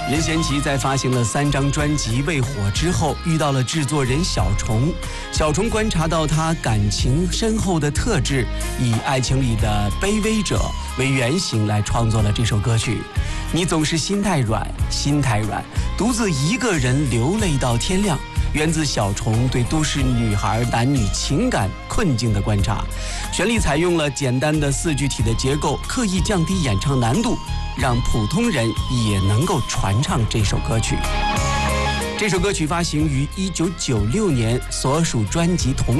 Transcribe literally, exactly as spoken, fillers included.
任贤齐在发行了三张专辑未火之后，遇到了制作人小虫。小虫观察到他感情深厚的特质，以爱情里的卑微者为原型来创作了这首歌曲。你总是心太软，心太软，独自一个人流泪到天亮。源自小虫对都市女孩男女情感困境的观察，旋律采用了简单的四句体的结构，刻意降低演唱难度，让普通人也能够传唱这首歌曲。这首歌曲发行于一九九六年，所属专辑同